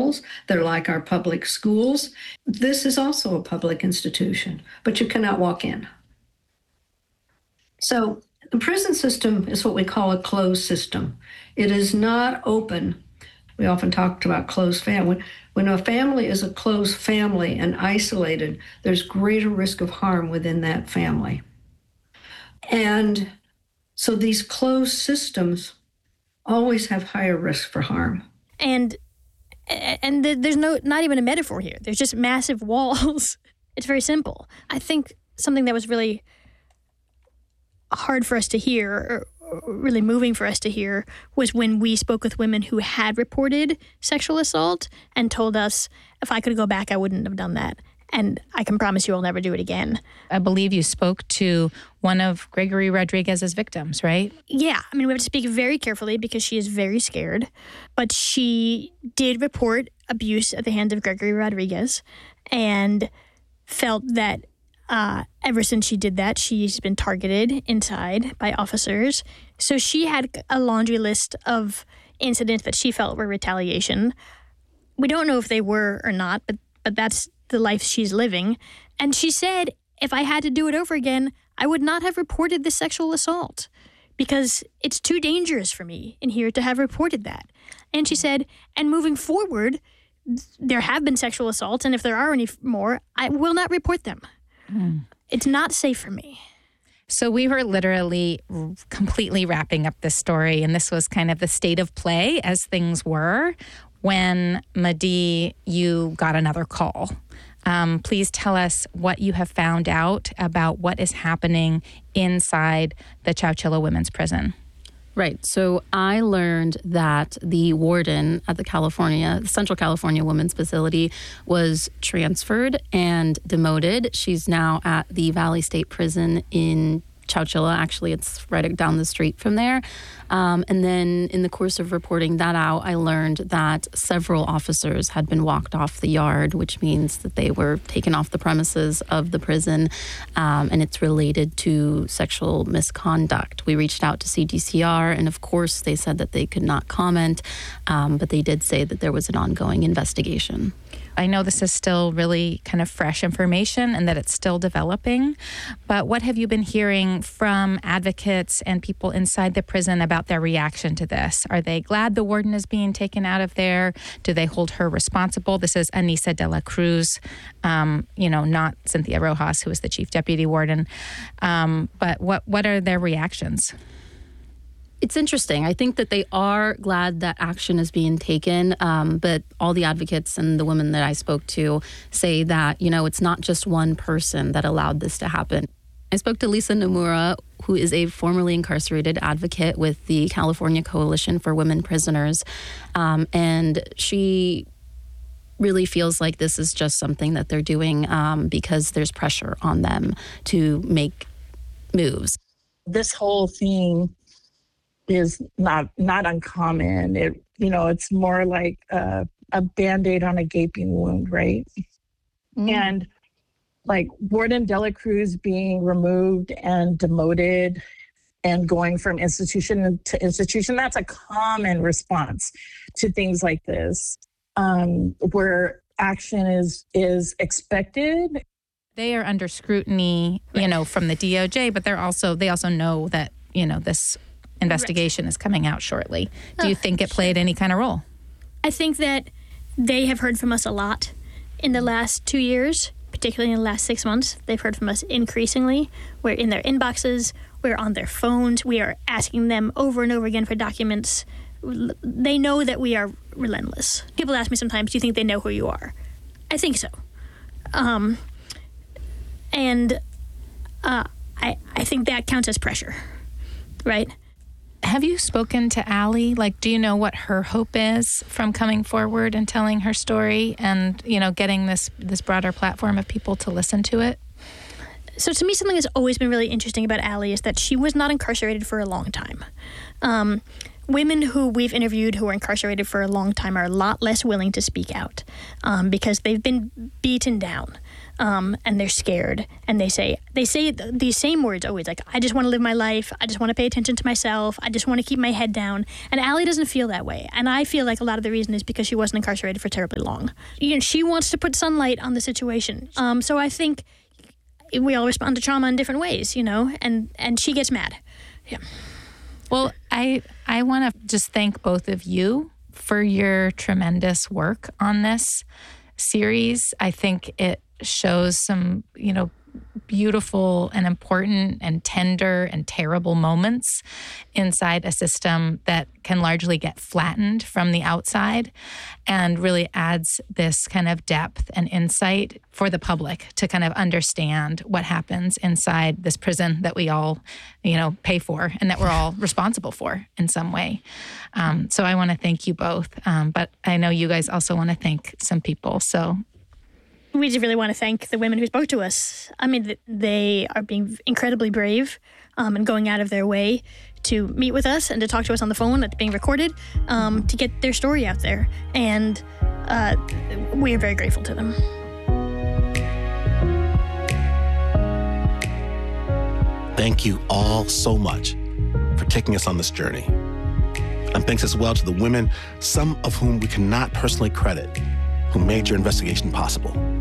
hospitals. They're like our public schools. This is also a public institution, but you cannot walk in. So the prison system is what we call a closed system. It is not open. We often talked about closed family. When a family is a closed family and isolated, there's greater risk of harm within that family. And so these closed systems always have higher risk for harm. And there's not even a metaphor here. There's just massive walls. It's very simple. I think something that was really hard for us to hear, or really moving for us to hear, was when we spoke with women who had reported sexual assault and told us, if I could go back, I wouldn't have done that. And I can promise you I'll never do it again. I believe you spoke to one of Gregory Rodriguez's victims, right? Yeah. I mean, we have to speak very carefully because she is very scared. But she did report abuse at the hands of Gregory Rodriguez and felt that ever since she did that, she's been targeted inside by officers. So she had a laundry list of incidents that she felt were retaliation. We don't know if they were or not, but that's the life she's living. And she said, if I had to do it over again, I would not have reported this sexual assault because it's too dangerous for me in here to have reported that. And she said, and moving forward, there have been sexual assaults, and if there are any more, I will not report them. It's not safe for me. So we were literally completely wrapping up this story, and this was kind of the state of play as things were when, Madee, you got another call. Please tell us what you have found out about what is happening inside the Chowchilla Women's Prison. Right. So I learned that the warden at the Central California Women's Facility was transferred and demoted. She's now at the Valley State Prison in Chowchilla. Actually, it's right down the street from there. And then in the course of reporting that out, I learned that several officers had been walked off the yard, which means that they were taken off the premises of the prison, and it's related to sexual misconduct. We reached out to CDCR, and of course, they said that they could not comment, but they did say that there was an ongoing investigation. I know this is still really kind of fresh information and that it's still developing, but what have you been hearing from advocates and people inside the prison about their reaction to this? Are they glad the warden is being taken out of there? Do they hold her responsible? This is Anissa de la Cruz, not Cynthia Rojas, who is the chief deputy warden. But what are their reactions? It's interesting. I think that they are glad that action is being taken, but all the advocates and the women that I spoke to say that, it's not just one person that allowed this to happen. I spoke to Lisa Nomura, who is a formerly incarcerated advocate with the California Coalition for Women Prisoners, and she really feels like this is just something that they're doing because there's pressure on them to make moves. This whole thing is not uncommon. It's more like a Band-Aid on a gaping wound, right? And like Warden de la Cruz being removed and demoted and going from institution to institution, that's a common response to things like this, where action is expected. They are under scrutiny, from the DOJ, but they also know that, this investigation is coming out shortly. Do you think it played any kind of role? I think that they have heard from us a lot in the last 2 years, particularly in the last 6 months. They've heard from us increasingly. We're in their inboxes. We're on their phones. We are asking them over and over again for documents. They know that we are relentless. People ask me sometimes, do you think they know who you are? I think so. I think that counts as pressure, right? Have you spoken to Allie? Do you know what her hope is from coming forward and telling her story and, getting this broader platform of people to listen to it? So to me, something that's always been really interesting about Allie is that she was not incarcerated for a long time. women who we've interviewed who are incarcerated for a long time are a lot less willing to speak out because they've been beaten down. And they're scared, and they say these same words always, like, I just want to live my life, I just want to pay attention to myself, I just want to keep my head down. And Allie doesn't feel that way, and I feel like a lot of the reason is because she wasn't incarcerated for terribly long. She wants to put sunlight on the situation. So I think we all respond to trauma in different ways, and she gets mad. Yeah. Well, I want to just thank both of you for your tremendous work on this series. I think it shows some, beautiful and important and tender and terrible moments inside a system that can largely get flattened from the outside, and really adds this kind of depth and insight for the public to kind of understand what happens inside this prison that we all, pay for and that we're all responsible for in some way. So I want to thank you both. But I know you guys also want to thank some people. So we just really want to thank the women who spoke to us. I mean, they are being incredibly brave and going out of their way to meet with us and to talk to us on the phone that's being recorded to get their story out there. And we are very grateful to them. Thank you all so much for taking us on this journey. And thanks as well to the women, some of whom we cannot personally credit, who made your investigation possible.